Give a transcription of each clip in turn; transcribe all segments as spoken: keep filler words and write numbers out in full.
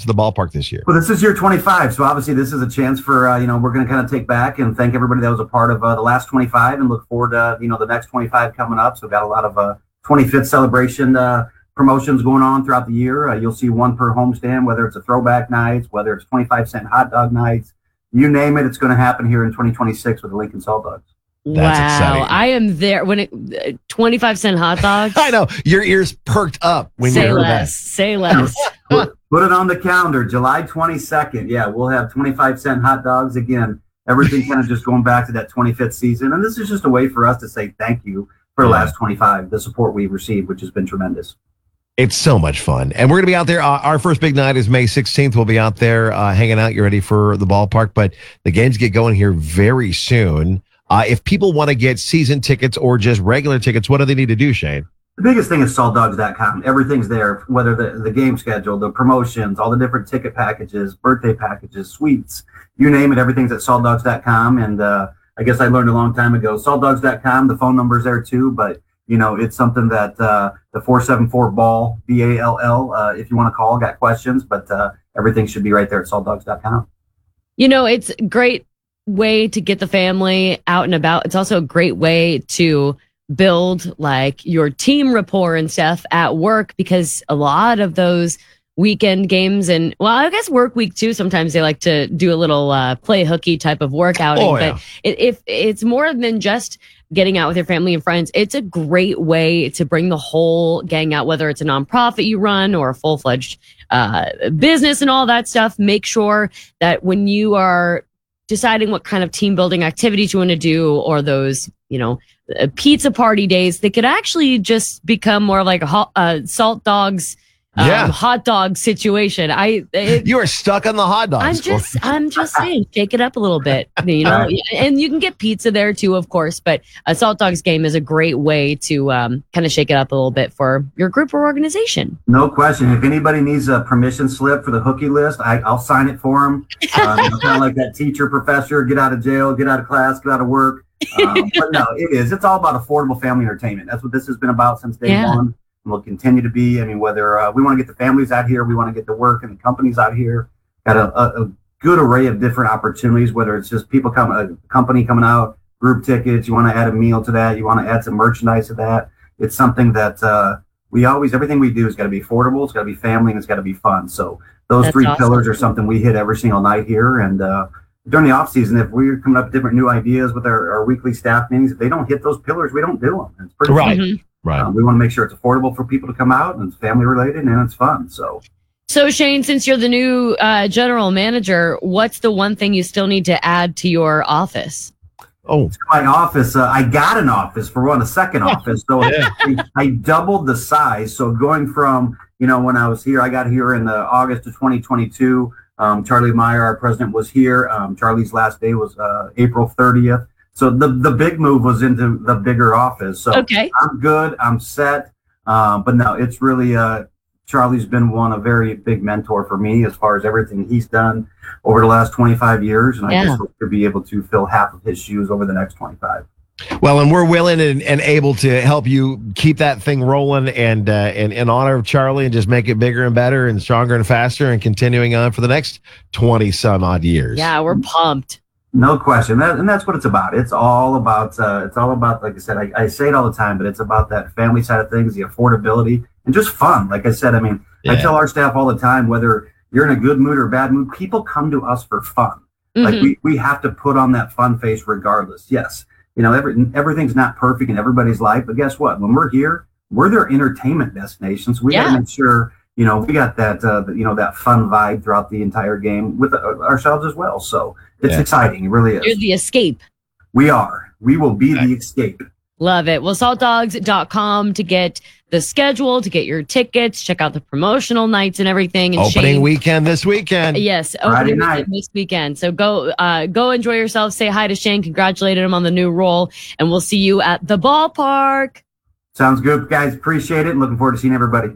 to the ballpark this year? Well, this is year twenty-five, so obviously this is a chance for, uh, you know, we're going to kind of take back and thank everybody that was a part of uh, the last twenty-five and look forward to, you know, the next twenty-five coming up. So we've got a lot of uh, twenty-fifth celebration uh, promotions going on throughout the year. Uh, you'll see one per homestand, whether it's a throwback nights, whether it's twenty-five cent hot dog nights, you name it, it's going to happen here in twenty twenty-six with the Lincoln Salt Dogs. That's wow, exciting. I am there when it twenty-five cent hot dogs. I know your ears perked up when Say you heard less. that. Say less. Put, put it on the calendar, July twenty-second. Yeah, we'll have twenty-five cent hot dogs again. Everything kind of just going back to that twenty-fifth season. And this is just a way for us to say thank you for the Yeah. last twenty-five, the support we've received, which has been tremendous. It's so much fun. And we're going to be out there. Uh, our first big night is May sixteenth. We'll be out there uh, hanging out. You're ready for the ballpark. But the games get going here very soon. Uh, if people want to get season tickets or just regular tickets, what do they need to do, Shane? The biggest thing is salt dogs dot com. Everything's there, whether the, the game schedule, the promotions, all the different ticket packages, birthday packages, suites, you name it, everything's at salt dogs dot com. And uh, I guess I learned a long time ago, salt dogs dot com, the phone number's there too, but you know, it's something that uh, the four seven four ball, B A L L, uh, if you want to call, got questions, but uh, everything should be right there at salt dogs dot com. You know, it's a great way to get the family out and about. It's also a great way to build like your team rapport and stuff at work, because a lot of those weekend games and, well, I guess work week too, sometimes they like to do a little uh, play hooky type of workout. Oh, yeah. But it, if it's more than just getting out with your family and friends, it's a great way to bring the whole gang out, whether it's a nonprofit you run or a full-fledged uh, business and all that stuff. Make sure that when you are deciding what kind of team building activities you want to do, or those, you know, uh, pizza party days, they could actually just become more of like a hot, uh, salt dogs, um, Yeah. hot dog situation. I, it, You are stuck on the hot dogs. I'm just, I'm just saying, shake it up a little bit, you know, and you can get pizza there too, of course, but a salt dogs game is a great way to um, kind of shake it up a little bit for your group or organization. No question. If anybody needs a permission slip for the hooky list, I, I'll sign it for them. Um, you know, kind of like that teacher, professor, get out of jail, get out of class, get out of work. Um, but no, it is. It's all about affordable family entertainment. That's what this has been about since day Yeah. one. And will continue to be. I mean, whether uh, we want to get the families out here, we want to get the work and the companies out here. Got a, a, a good array of different opportunities, whether it's just people coming, a company coming out, group tickets, you want to add a meal to that, you want to add some merchandise to that. It's something that uh, we always, everything we do has got to be affordable, it's got to be family, and it's got to be fun. So those That's three awesome. pillars are something we hit every single night here. And uh, during the off season, if we're coming up with different new ideas with our, our weekly staff meetings, if they don't hit those pillars, we don't do them. It's pretty Right. simple. Mhm. Right. Um, we want to make sure it's affordable for people to come out, and it's family related, and it's fun. So So Shane, since you're the new uh, general manager, what's the one thing you still need to add to your office? Oh, my office, uh, I got an office for one, a second office. So Yeah. I, I doubled the size. So going from, you know, when I was here, I got here in the August of twenty twenty-two. Um, Charlie Meyer, our president, was here. Um, Charlie's last day was uh, April thirtieth. So the, the big move was into the bigger office. So Okay. I'm good. I'm set. Um, but no, it's really, uh, Charlie's been one, a very big mentor for me as far as everything he's done over the last twenty-five years. And I Yeah. just hope to be able to fill half of his shoes over the next twenty-five. well, and we're willing and, and able to help you keep that thing rolling and uh, in, in honor of Charlie, and just make it bigger and better and stronger and faster and continuing on for the next twenty some odd years. Yeah, we're pumped. No question. That, and that's what it's about. It's all about, uh, it's all about, like I said, I, I say it all the time, but it's about that family side of things, the affordability, and just fun. Like I said, I mean, I Yeah. tell our staff all the time, whether you're in a good mood or bad mood, people come to us for fun. Like Mhm. we, we have to put on that fun face regardless. Yes. You know, every, everything's not perfect in everybody's life, but guess what? When we're here, we're their entertainment destination. So we got Yeah. to make sure, you know, we got that, uh, you know, that fun vibe throughout the entire game with uh, ourselves as well. So it's Yeah. exciting. It really is. You're the escape. We are. We will be the escape. Love it. Well, salt dogs dot com to get the schedule, to get your tickets, check out the promotional nights and everything. And Opening Shane, weekend this weekend. yes, Friday opening night. weekend this weekend. So go, uh, go enjoy yourself. Say hi to Shane. Congratulate him on the new role, and we'll see you at the ballpark. Sounds good, guys. Appreciate it. And looking forward to seeing everybody.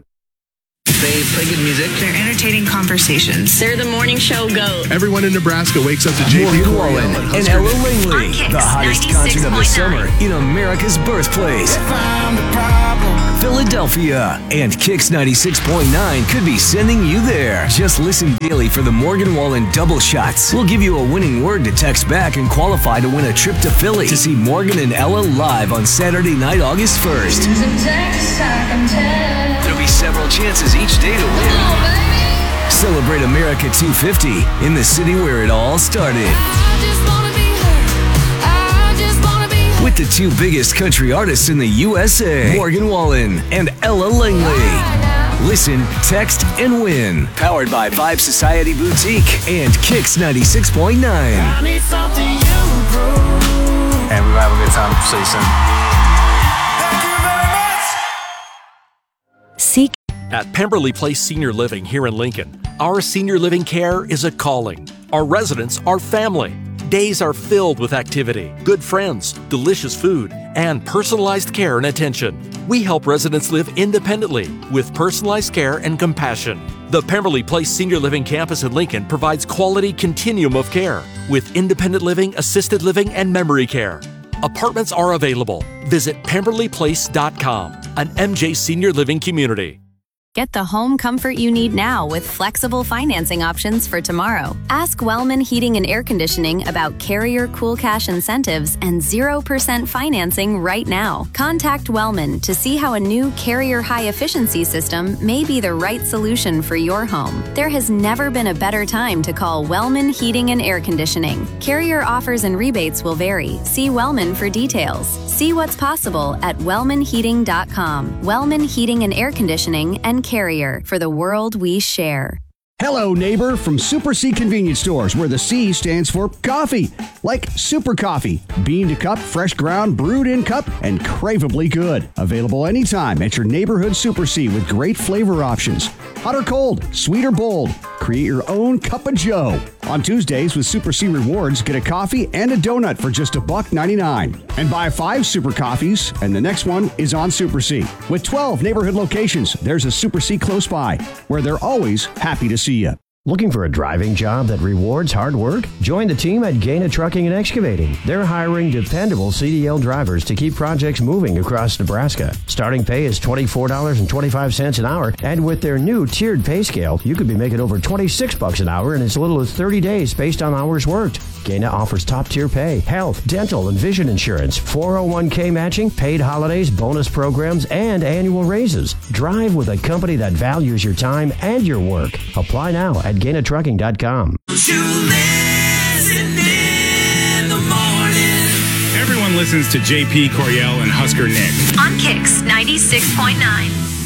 They play good music. They're entertaining conversations. They're the morning show goat. Everyone in Nebraska wakes up to J P Morgan Wallen and Ella Langley, On Kicks the hottest ninety-six concert of the point summer nine. in America's birthplace. Found the problem. Philadelphia, and Kix ninety-six point nine could be sending you there. Just listen daily for the Morgan Wallen double shots. We'll give you a winning word to text back and qualify to win a trip to Philly to see Morgan and Ella live on Saturday night, August first. There'll be several chances each day to win. Celebrate America two fifty in the city where it all started. With the two biggest country artists in the U S A, Morgan Wallen and Ella Langley. Listen, text, and win. Powered by Vibe Society Boutique and Kix ninety-six point nine. And we're going to have a good time. See you soon. Seek. At Pemberley Place Senior Living here in Lincoln, our senior living care is a calling. Our residents are family. Days are filled with activity, good friends, delicious food, and personalized care and attention. We help residents live independently with personalized care and compassion. The Pemberley Place Senior Living Campus in Lincoln provides quality continuum of care with independent living, assisted living, and memory care. Apartments are available. Visit pemberley place dot com, an M J Senior Living community. Get the home comfort you need now with flexible financing options for tomorrow. Ask Wellman Heating and Air Conditioning about Carrier Cool Cash incentives and zero percent financing right now. Contact Wellman to see how a new Carrier high efficiency system may be the right solution for your home. There has never been a better time to call Wellman Heating and Air Conditioning. Carrier offers and rebates will vary. See Wellman for details. See what's possible at wellman heating dot com. Wellman Heating and Air Conditioning and Carrier, for the world we share. Hello, neighbor, from Super C Convenience Stores, where the C stands for coffee. Like super coffee, bean to cup, fresh ground, brewed in cup, and craveably good. Available anytime at your neighborhood Super C with great flavor options. Hot or cold, sweet or bold, create your own cup of joe. On Tuesdays with Super C Rewards, get a coffee and a donut for just a buck ninety-nine. And buy five Super Coffees, and the next one is on Super C. With twelve neighborhood locations, there's a Super C close by, where they're always happy to see you. Looking for a driving job that rewards hard work? Join the team at Gaina Trucking and Excavating. They're hiring dependable C D L drivers to keep projects moving across Nebraska. Starting pay is twenty-four dollars and twenty-five cents an hour, and with their new tiered pay scale, you could be making over twenty-six bucks an hour in as little as thirty days based on hours worked. Gaina offers top-tier pay, health, dental, and vision insurance, four oh one k matching, paid holidays, bonus programs, and annual raises. Drive with a company that values your time and your work. Apply now at gaina trucking dot com. Everyone listens to J P, Coriel, and Husker Nick on Kix ninety-six point nine.